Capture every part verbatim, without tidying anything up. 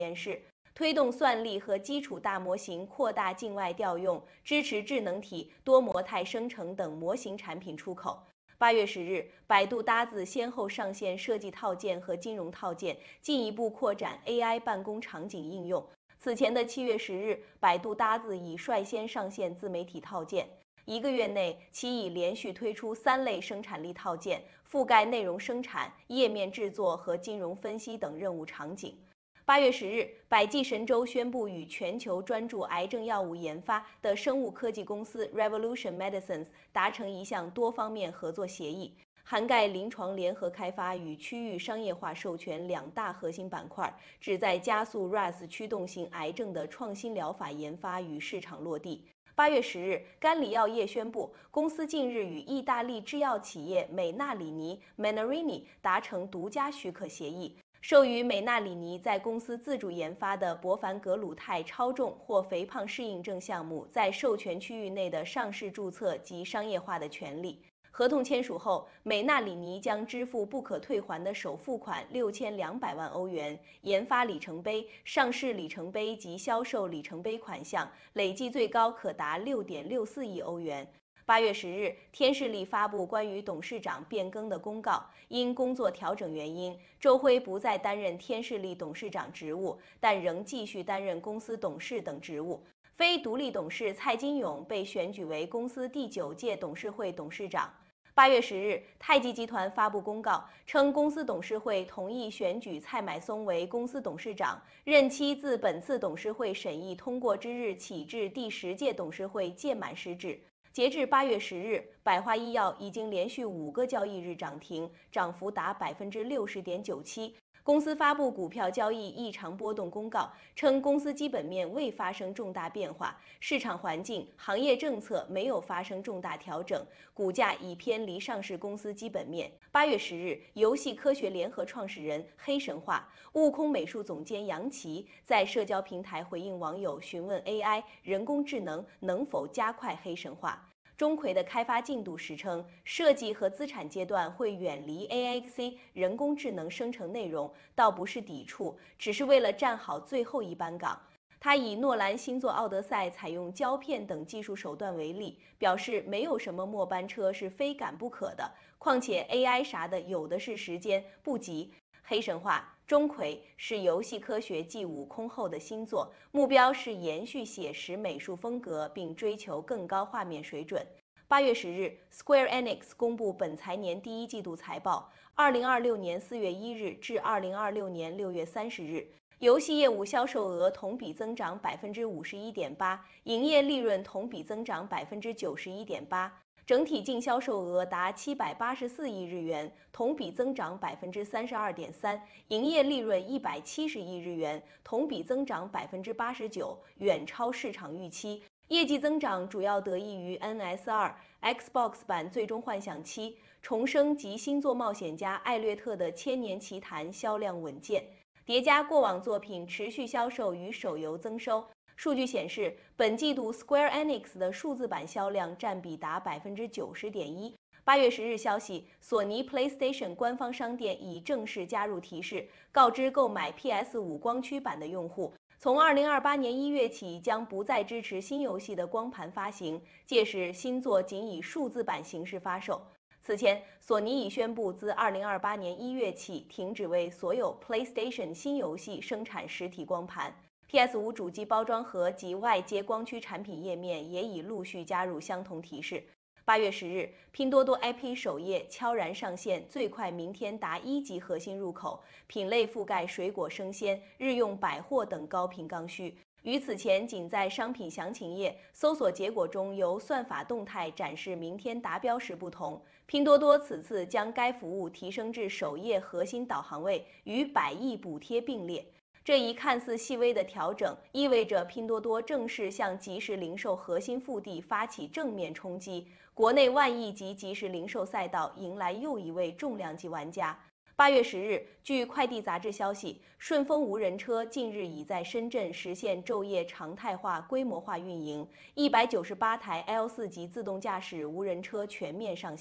验室，推动算力和基础大模型扩大境外调用，支持智能体、多模态生成等模型产品出口。八月十日，百度搭子先后上线设计套件和金融套件，进一步扩展 A I 办公场景应用。此前的七月十日，百度搭子已率先上线自媒体套件。一个月内，其已连续推出三类生产力套件，覆盖内容生产、页面制作和金融分析等任务场景。八月十日，百济神州宣布与全球专注癌症药物研发的生物科技公司 Revolution Medicines 达成一项多方面合作协议，涵盖临床联合开发与区域商业化授权两大核心板块，旨在加速 R A S 驱动性癌症的创新疗法研发与市场落地。八月十日，甘李药业宣布，公司近日与意大利制药企业美纳里尼 Menarini 达成独家许可协议，授予美纳里尼在公司自主研发的博凡格鲁肽超重或肥胖适应症项目在授权区域内的上市注册及商业化的权利。合同签署后，美纳里尼将支付不可退还的首付款六千两百万欧元，研发里程碑、上市里程碑及销售里程碑款项累计最高可达六点六四亿欧元。八月十日，天士力发布关于董事长变更的公告，因工作调整原因，周辉不再担任天士力董事长职务，但仍继续担任公司董事等职务。非独立董事蔡金勇被选举为公司第九届董事会董事长。八月十日，太极集团发布公告称，公司董事会同意选举蔡买松为公司董事长，任期自本次董事会审议通过之日起至第十届董事会届满时止。截至八月十日，百花医药已经连续五个交易日涨停，涨幅达百分之六十点九七。公司发布股票交易异常波动公告，称公司基本面未发生重大变化，市场环境、行业政策没有发生重大调整，股价已偏离上市公司基本面。八月十日，游戏科学联合创始人黑神话、悟空美术总监杨奇在社交平台回应网友询问 A I 人工智能能否加快黑神话。钟馗的开发进度时称，设计和资产阶段会远离 A I C 人工智能生成内容，倒不是抵触，只是为了站好最后一班岗。他以诺兰新作《奥德赛》采用胶片等技术手段为例，表示没有什么末班车是非赶不可的，况且 A I 啥的有的是时间，不急。黑神话钟馗是游戏科学继悟空后的新作，目标是延续写实美术风格，并追求更高画面水准。八月十日 ，Square Enix 公布本财年第一季度财报，二零二六年四月一日至二零二六年六月三十日，游戏业务销售额同比增长百分之五十一点八，营业利润同比增长百分之九十一点八。整体净销售额达七百八十四亿日元，同比增长百分之三十二点三，营业利润一百七十亿日元，同比增长百分之八十九，远超市场预期。业绩增长主要得益于 N S 二、Xbox 版《最终幻想七》、重生及新作冒险家艾略特的《千年奇谭》销量稳健，叠加过往作品持续销售与手游增收。数据显示，本季度 Square Enix 的数字版销量占比达百分之九十点一。八月十日消息，索尼 PlayStation 官方商店已正式加入提示，告知购买 P S 五 光驱版的用户，从二零二八年一月起将不再支持新游戏的光盘发行，届时新作仅以数字版形式发售。此前，索尼已宣布自二零二八年一月起停止为所有 PlayStation 新游戏生产实体光盘。P S 五 主机包装盒及外接光驱产品页面也已陆续加入相同提示。八月十日，拼多多 I P 首页悄然上线最快明天达一级核心入口，品类覆盖水果生鲜、日用百货等高频刚需。与此前仅在商品详情页、搜索结果中由算法动态展示明天达标时不同，拼多多此次将该服务提升至首页核心导航位，与百亿补贴并列。这一看似细微的调整，意味着拼多多正式向即时零售核心腹地发起正面冲击，国内万亿级即时零售赛道迎来又一位重量级玩家。八月十日，据快递杂志消息，顺丰无人车近日已在深圳实现昼夜常态化、规模化运营，一百九十八台 L 四级自动驾驶无人车全面上线。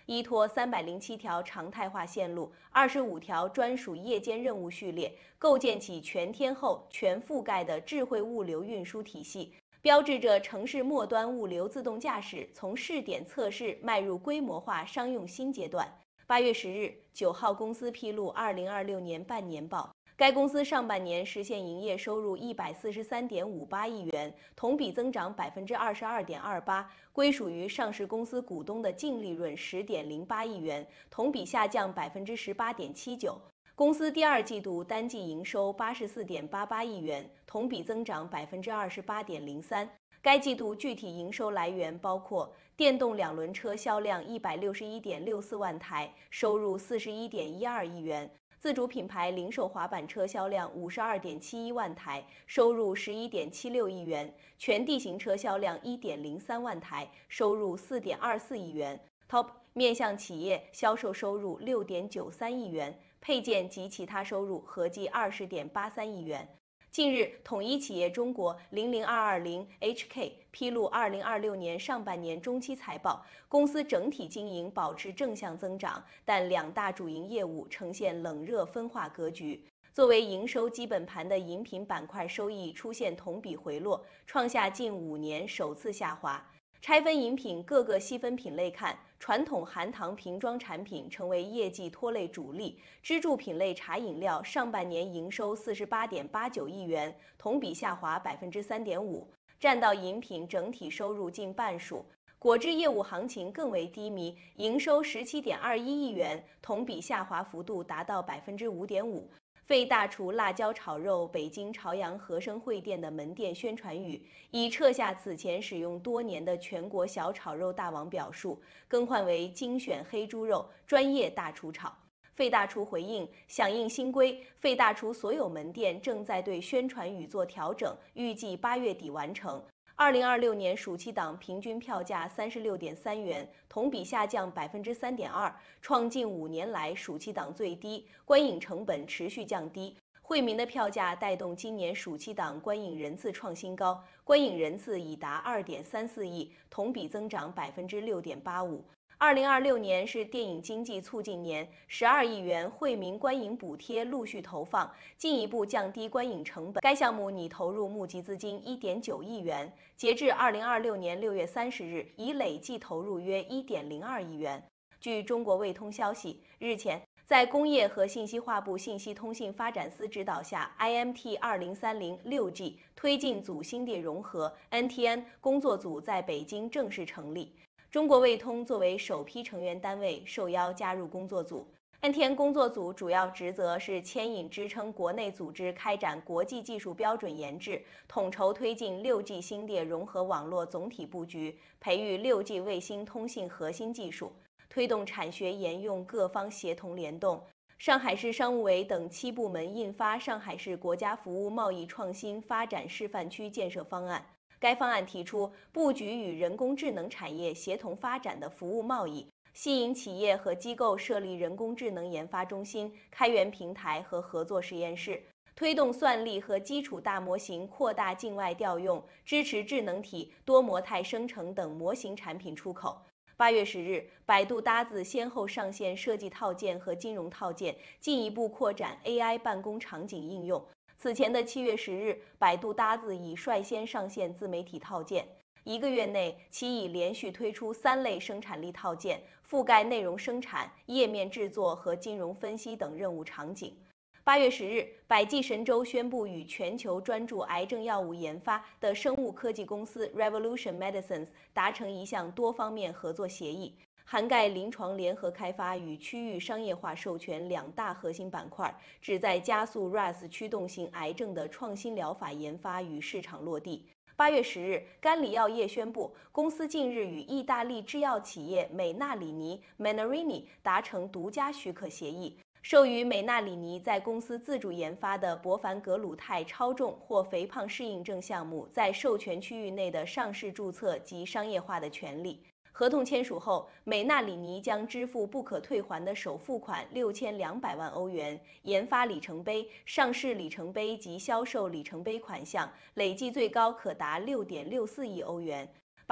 依托三百零七条常态化线路、二十五条专属夜间任务序列，构建起全天候、全覆盖的智慧物流运输体系，标志着城市末端物流自动驾驶从试点测试迈入规模化商用新阶段。八月十日，九号公司披露二零二六年半年报。该公司上半年实现营业收入一百四十三点五八亿元，同比增长百分之二十二点二八，归属于上市公司股东的净利润十点零八亿元，同比下降百分之十八点七九。公司第二季度单季营收八十四点八八亿元，同比增长百分之二十八点零三。该季度具体营收来源包括电动两轮车销量一百六十一点六四万台，收入四十一点一二亿元。自主品牌零售滑板车销量五十二点七一万台，收入十一点七六亿元；全地形车销量一点零三万台，收入四点二四亿元。Top 面向企业销售收入六点九三亿元，配件及其他收入合计二十点八三亿元。近日，统一企业中国零零二二零 H K 披露二零二六年上半年中期财报，公司整体经营保持正向增长，但两大主营业务呈现冷热分化格局。作为营收基本盘的饮品板块收益出现同比回落，创下近五年首次下滑。拆分饮品各个细分品类看，传统含糖瓶装产品成为业绩拖累主力，支柱品类茶饮料上半年营收四十八点八九亿元，同比下滑百分之三点五，占到饮品整体收入近半数。果汁业务行情更为低迷，营收十七点二一亿元，同比下滑幅度达到百分之五点五。费大厨辣椒炒肉北京朝阳和生汇店的门店宣传语，已撤下此前使用多年的全国小炒肉大王表述，更换为精选黑猪肉专业大厨炒。费大厨回应，响应新规，费大厨所有门店正在对宣传语做调整，预计八月底完成。二零二六年暑期档平均票价三十六点三元，同比下降百分之三点二，创近五年来暑期档最低。观影成本持续降低，惠民的票价带动今年暑期档观影人次创新高，观影人次已达二点三四亿，同比增长百分之六点八五。二零二六年是电影经济促进年，十二亿元惠民观影补贴陆续投放，进一步降低观影成本。该项目拟投入募集资金一点九亿元，截至二零二六年六月三十日，已累计投入约一点零二亿元。据中国卫通消息，日前，在工业和信息化部信息通信发展司指导下 ，I M T 二零三零 六 G 推进组星地融合 N T N 工作组在北京正式成立。中国卫通作为首批成员单位，受邀加入工作组。N T N 工作组主要职责是牵引支撑国内组织开展国际技术标准研制，统筹推进 六 G 星地融合网络总体布局，培育 六 G 卫星通信核心技术，推动产学研用各方协同联动。上海市商务委等七部门印发《上海市国家服务贸易创新发展示范区建设方案》。该方案提出布局与人工智能产业协同发展的服务贸易，吸引企业和机构设立人工智能研发中心、开源平台和合作实验室，推动算力和基础大模型扩大境外调用，支持智能体、多模态生成等模型产品出口。八月十日，百度搭子先后上线设计套件和金融套件，进一步扩展 A I 办公场景应用。此前的七月十日，百度搭子已率先上线自媒体套件。一个月内，其已连续推出三类生产力套件，覆盖内容生产、页面制作和金融分析等任务场景。八月十日，百济神州宣布与全球专注癌症药物研发的生物科技公司 Revolution Medicines 达成一项多方面合作协议，涵盖临床联合开发与区域商业化授权两大核心板块，旨在加速 R A S 驱动性癌症的创新疗法研发与市场落地。八月十日，甘李药业宣布，公司近日与意大利制药企业美纳里尼 Menarini 达成独家许可协议，授予美纳里尼在公司自主研发的博凡格鲁肽超重或肥胖适应症项目在授权区域内的上市注册及商业化的权利。合同签署后，美纳里尼将支付不可退还的首付款六千两百万欧元，研发里程碑、上市里程碑及销售里程碑款项累计最高可达六点六四亿欧元。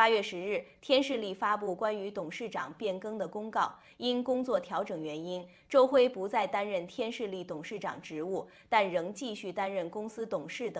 八月十日，天士力发布关于董事长变更的公告，因工作调整原因，周辉不再担任天士力董事长职务，但仍继续担任公司董事等。